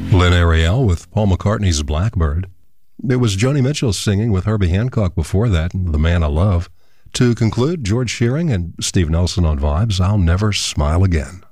Lynn Ariel with Paul McCartney's Blackbird. It was Joni Mitchell singing with Herbie Hancock before that, The Man I Love. To conclude, George Shearing and Steve Nelson on Vibes, I'll Never Smile Again.